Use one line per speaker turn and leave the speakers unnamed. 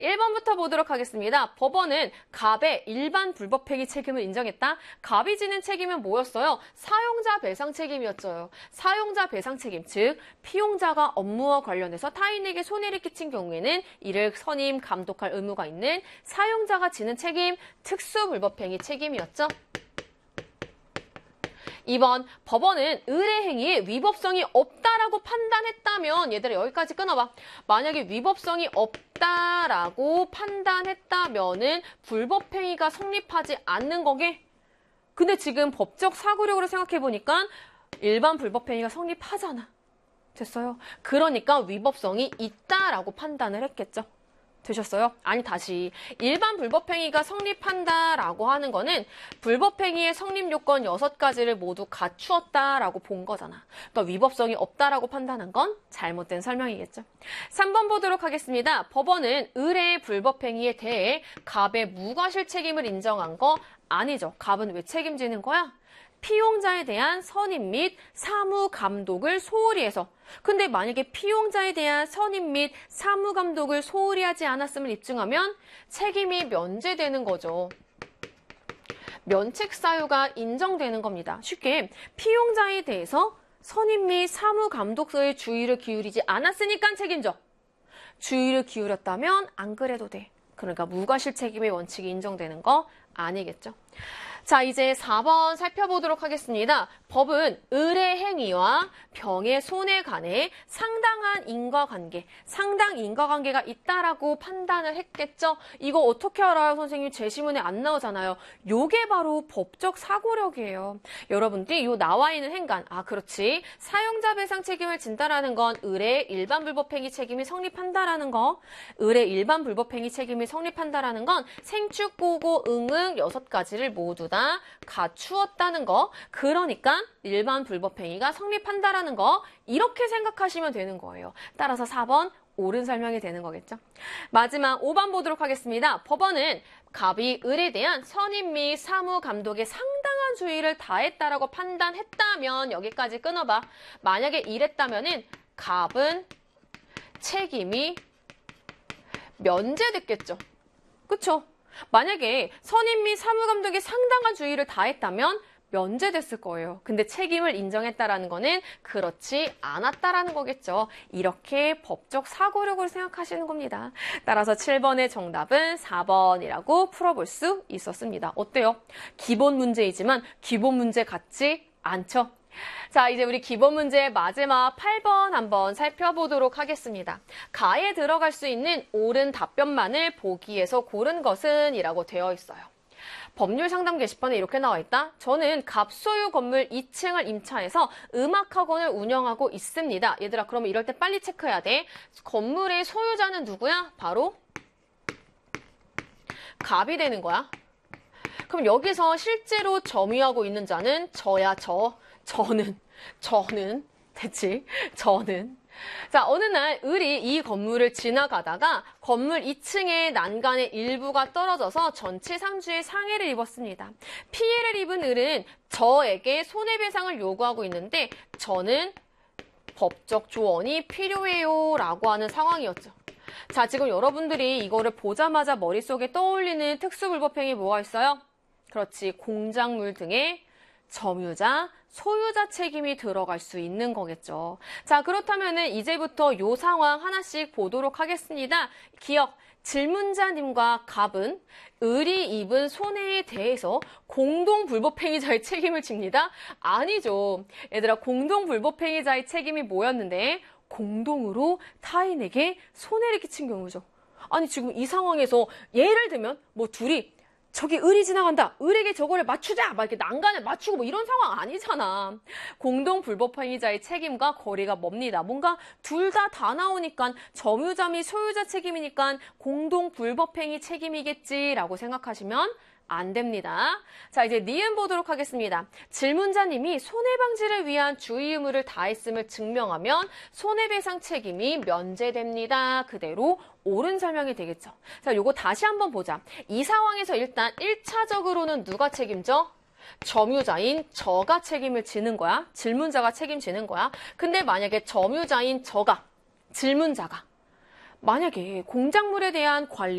1번부터 보도록 하겠습니다. 법원은 갑의 일반 불법행위 책임을 인정했다. 갑이 지는 책임은 뭐였어요? 사용자 배상 책임이었죠. 사용자 배상 책임, 즉 피용자가 업무와 관련해서 타인에게 손해를 끼친 경우에는 이를 선임, 감독할 의무가 있는 사용자가 지는 책임, 특수불법행위 책임이었죠. 2번, 법원은 의뢰행위에 위법성이 없다라고 판단했다면, 얘들아 여기까지 끊어봐. 만약에 위법성이 없다라고 판단했다면은 불법행위가 성립하지 않는 거게. 근데 지금 법적 사고력으로 생각해보니까 일반 불법행위가 성립하잖아. 됐어요? 그러니까 위법성이 있다라고 판단을 했겠죠. 되셨어요? 아니 다시 일반 불법행위가 성립한다라고 하는 거는 불법행위의 성립 요건 6가지를 모두 갖추었다라고 본 거잖아. 그러니까 위법성이 없다라고 판단한 건 잘못된 설명이겠죠. 3번 보도록 하겠습니다. 법원은 의뢰의 불법행위에 대해 갑의 무과실 책임을 인정한 거 아니죠. 갑은 왜 책임지는 거야? 피용자에 대한 선임 및 사무 감독을 소홀히 해서. 근데 만약에 피용자에 대한 선임 및 사무 감독을 소홀히 하지 않았음을 입증하면 책임이 면제되는 거죠. 면책 사유가 인정되는 겁니다. 쉽게 피용자에 대해서 선임 및 사무 감독서의 주의를 기울이지 않았으니까 책임져. 주의를 기울였다면 안 그래도 돼. 그러니까 무과실 책임의 원칙이 인정되는 거 아니겠죠. 자, 이제 4번 살펴보도록 하겠습니다. 법은 의뢰 행위와 병의 손해 간에 상당 인과관계가 있다라고 판단을 했겠죠. 이거 어떻게 알아요, 선생님? 제시문에 안 나오잖아요. 요게 바로 법적 사고력이에요. 여러분들이 요 나와 있는 행간, 그렇지. 사용자 배상 책임을 진다라는 건 의뢰 일반 불법행위 책임이 성립한다라는 거, 의뢰 일반 불법행위 책임이 성립한다라는 건 생축, 고고, 응응 6가지를 모두 다 갖추었다는 거. 그러니까 일반 불법행위가 성립한다라는 거, 이렇게 생각하시면 되는 거예요. 따라서 4번 옳은 설명이 되는 거겠죠. 마지막 5번 보도록 하겠습니다. 법원은 갑이 을에 대한 선임 및 사무 감독에 상당한 주의를 다했다라고 판단했다면, 여기까지 끊어봐. 만약에 이랬다면은 갑은 책임이 면제됐겠죠. 그쵸? 만약에 선임 및 사무 감독에 상당한 주의를 다했다면 면제됐을 거예요. 근데 책임을 인정했다라는 거는 그렇지 않았다라는 거겠죠. 이렇게 법적 사고력을 생각하시는 겁니다. 따라서 7번의 정답은 4번이라고 풀어볼 수 있었습니다. 어때요? 기본 문제이지만 기본 문제 같지 않죠? 자, 이제 우리 기본 문제 마지막 8번 한번 살펴보도록 하겠습니다. 가에 들어갈 수 있는 옳은 답변만을 보기에서 고른 것은 이라고 되어 있어요. 법률 상담 게시판에 이렇게 나와 있다. 저는 갑소유 건물 2층을 임차해서 음악학원을 운영하고 있습니다. 얘들아, 그러면 이럴 때 빨리 체크해야 돼. 건물의 소유자는 누구야? 바로 갑이 되는 거야. 그럼 여기서 실제로 점유하고 있는 자는 저야, 저는 됐지? 저는. 자, 어느 날 을이 이 건물을 지나가다가 건물 2층의 난간의 일부가 떨어져서 전치 3주의 상해를 입었습니다. 피해를 입은 을은 저에게 손해배상을 요구하고 있는데 저는 법적 조언이 필요해요 라고 하는 상황이었죠. 자, 지금 여러분들이 이거를 보자마자 머릿속에 떠올리는 특수불법행위 뭐가 있어요? 그렇지, 공작물 등의 점유자, 소유자 책임이 들어갈 수 있는 거겠죠. 자, 그렇다면은 이제부터 요 상황 하나씩 보도록 하겠습니다. 기억, 질문자님과 갑은 을이 입은 손해에 대해서 공동불법행위자의 책임을 집니다? 아니죠. 얘들아, 공동불법행위자의 책임이 뭐였는데? 공동으로 타인에게 손해를 끼친 경우죠. 아니, 지금 이 상황에서 예를 들면 뭐 둘이 저기 을이 지나간다. 을에게 저거를 맞추자. 막 이렇게 난간을 맞추고 뭐 이런 상황 아니잖아. 공동불법행위자의 책임과 거리가 멉니다. 뭔가 둘 다 나오니까 점유자 및 소유자 책임이니까 공동불법행위 책임이겠지라고 생각하시면 안 됩니다. 자, 이제 니은 보도록 하겠습니다. 질문자님이 손해방지를 위한 주의 의무를 다했음을 증명하면 손해배상 책임이 면제됩니다. 그대로 옳은 설명이 되겠죠. 자, 요거 다시 한번 보자. 이 상황에서 일단 1차적으로는 누가 책임져? 점유자인 저가 책임을 지는 거야. 질문자가 책임지는 거야. 근데 만약에 점유자인 질문자가 만약에 공작물에 대한 관리